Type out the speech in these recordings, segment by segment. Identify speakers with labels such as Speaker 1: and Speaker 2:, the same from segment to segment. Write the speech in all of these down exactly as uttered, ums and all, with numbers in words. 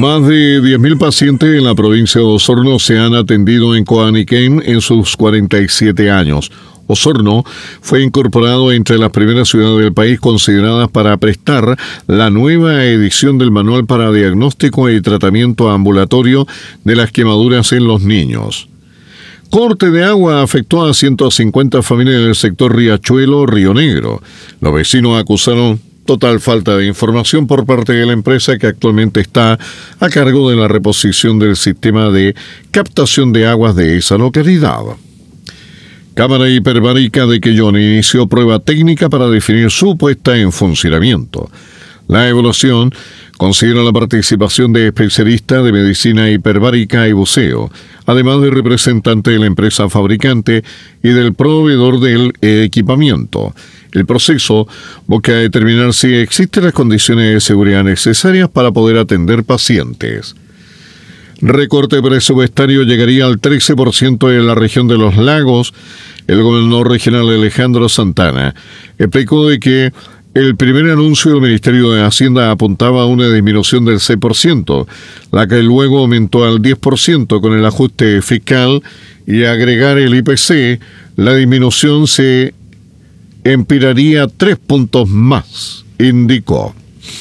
Speaker 1: Más de diez mil pacientes en la provincia de Osorno se han atendido en Coaniquén en sus cuarenta y siete años. Osorno fue incorporado entre las primeras ciudades del país consideradas para prestar la nueva edición del Manual para Diagnóstico y Tratamiento Ambulatorio de las Quemaduras en los Niños. Corte de agua afectó a ciento cincuenta familias del sector Riachuelo, Río Negro. Los vecinos acusaron total falta de información por parte de la empresa que actualmente está a cargo de la reposición del sistema de captación de aguas de esa localidad. Cámara Hiperbárica de Quellón inició prueba técnica para definir su puesta en funcionamiento. La evaluación considera la participación de especialistas de medicina hiperbárica y buceo, además de representantes de la empresa fabricante y del proveedor del equipamiento. El proceso busca determinar si existen las condiciones de seguridad necesarias para poder atender pacientes. Recorte presupuestario llegaría al trece por ciento en la región de los lagos. El gobernador regional Alejandro Santana explicó de que el primer anuncio del Ministerio de Hacienda apuntaba a una disminución del seis por ciento, la que luego aumentó al diez por ciento con el ajuste fiscal y agregar el I P C, la disminución se empiraría tres puntos más, indicó.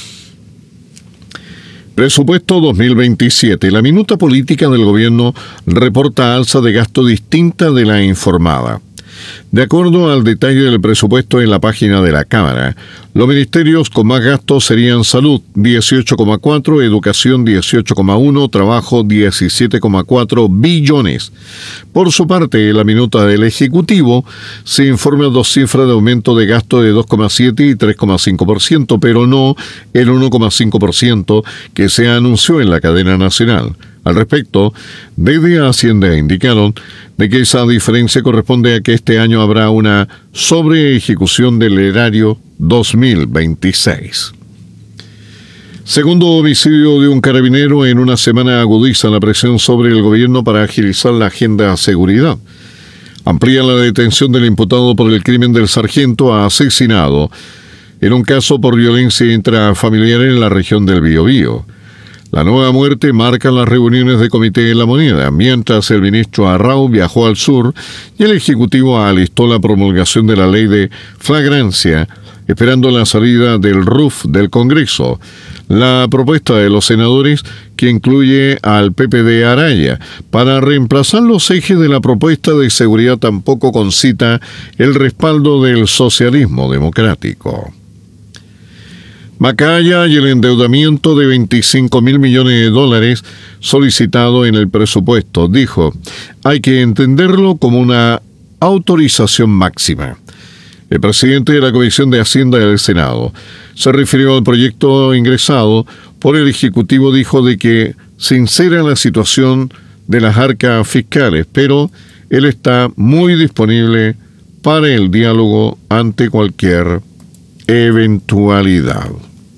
Speaker 1: Presupuesto dos mil veintisiete. La minuta política del gobierno reporta alza de gasto distinta de la informada. De acuerdo al detalle del presupuesto en la página de la Cámara, los ministerios con más gastos serían Salud dieciocho coma cuatro, Educación dieciocho coma uno, Trabajo diecisiete coma cuatro billones. Por su parte, la minuta del Ejecutivo se informa dos cifras de aumento de gasto de dos coma siete y tres coma cinco por ciento, pero no el uno coma cinco por ciento que se anunció en la cadena nacional. Al respecto, desde Hacienda indicaron de que esa diferencia corresponde a que este año habrá una sobreejecución del erario dos mil veintiséis. Segundo homicidio de un carabinero en una semana agudiza la presión sobre el gobierno para agilizar la agenda de seguridad. Amplía la detención del imputado por el crimen del sargento asesinado en un caso por violencia intrafamiliar en la región del Biobío. La nueva muerte marca las reuniones de comité de la moneda, mientras el ministro Arrau viajó al sur y el Ejecutivo alistó la promulgación de la ley de flagrancia, esperando la salida del R U F del Congreso. La propuesta de los senadores, que incluye al P P D Araya, para reemplazar los ejes de la propuesta de seguridad, tampoco concita el respaldo del socialismo democrático. Macaya y el endeudamiento de veinticinco mil millones de dólares solicitado en el presupuesto. Dijo, hay que entenderlo como una autorización máxima. El presidente de la Comisión de Hacienda del Senado se refirió al proyecto ingresado por el Ejecutivo, dijo de que sincera la situación de las arcas fiscales, pero él está muy disponible para el diálogo ante cualquier eventualidad.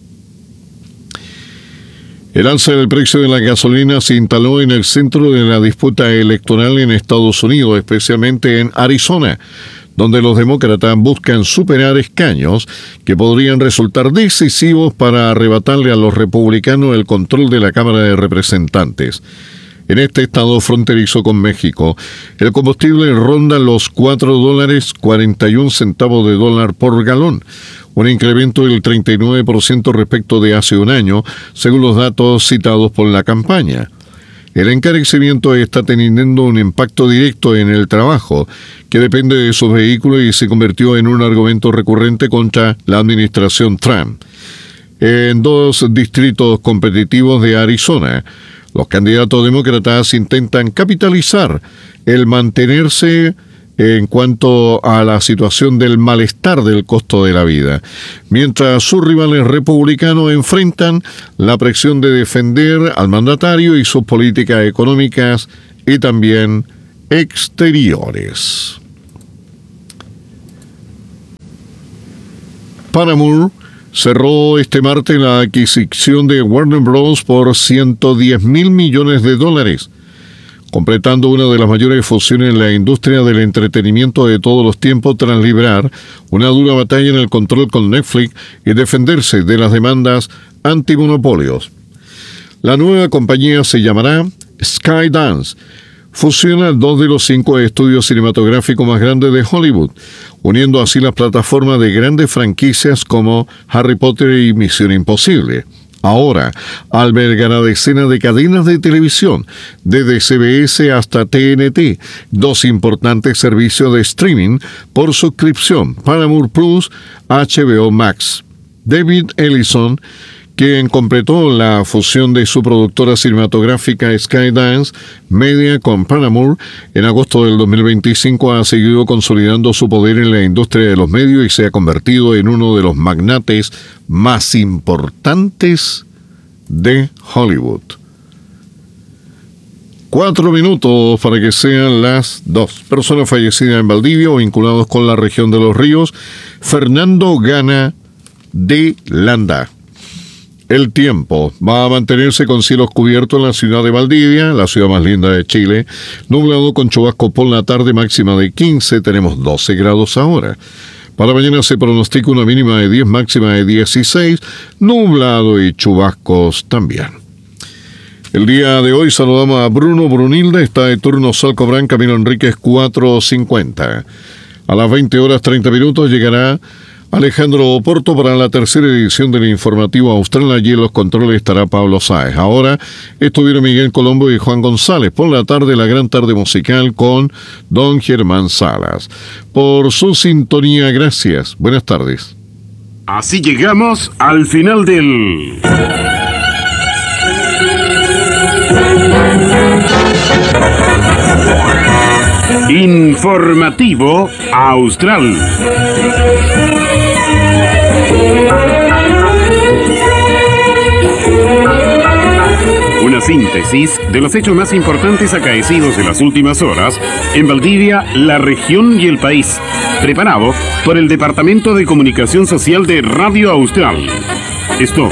Speaker 1: El alza del precio de la gasolina se instaló en el centro de la disputa electoral en Estados Unidos, especialmente en Arizona, donde los demócratas buscan superar escaños que podrían resultar decisivos para arrebatarle a los republicanos el control de la Cámara de Representantes. En este estado fronterizo con México, el combustible ronda los cuatro dólares cuarenta y un centavos de dólar por galón, un incremento del treinta y nueve por ciento respecto de hace un año, según los datos citados por la campaña. El encarecimiento está teniendo un impacto directo en el trabajo, que depende de sus vehículos y se convirtió en un argumento recurrente contra la administración Trump. En dos distritos competitivos de Arizona, los candidatos demócratas intentan capitalizar el mantenerse en cuanto a la situación del malestar del costo de la vida, mientras sus rivales republicanos enfrentan la presión de defender al mandatario y sus políticas económicas y también exteriores. Paramount cerró este martes la adquisición de Warner Bros. Por ciento diez mil millones de dólares, completando una de las mayores fusiones en la industria del entretenimiento de todos los tiempos tras librar una dura batalla en el control con Netflix y defenderse de las demandas antimonopolios. La nueva compañía se llamará Skydance. Fusiona dos de los cinco estudios cinematográficos más grandes de Hollywood, uniendo así las plataformas de grandes franquicias como Harry Potter y Misión Imposible. Ahora albergará decenas de cadenas de televisión, desde C B S hasta T N T, dos importantes servicios de streaming por suscripción, Paramount Plus, H B O Max. David Ellison, quien completó la fusión de su productora cinematográfica Skydance Media con Paramount en agosto del dos mil veinticinco, ha seguido consolidando su poder en la industria de los medios y se ha convertido en uno de los magnates más importantes de Hollywood. Cuatro minutos para que sean las dos. Personas fallecidas en Valdivia o vinculados con la región de los ríos. Fernando Gana de Landa. El tiempo va a mantenerse con cielos cubiertos en la ciudad de Valdivia, la ciudad más linda de Chile. Nublado con chubascos por la tarde, máxima de quince, tenemos doce grados ahora. Para mañana se pronostica una mínima de diez, máxima de dieciséis, nublado y chubascos también. El día de hoy saludamos a Bruno Brunilda, está de turno Salco Brán, Camino Enríquez cuatrocientos cincuenta. A las veinte horas treinta minutos llegará Alejandro Oporto para la tercera edición del informativo austral. Allí en los controles estará Pablo Sáez. Ahora estuvieron Miguel Colombo y Juan González. Por la tarde, la gran tarde musical con don Germán Salas. Por su sintonía, gracias. Buenas tardes.
Speaker 2: Así llegamos al final del informativo austral. Una síntesis de los hechos más importantes acaecidos en las últimas horas en Valdivia, la región y el país. Preparado por el Departamento de Comunicación Social de Radio Austral. Esto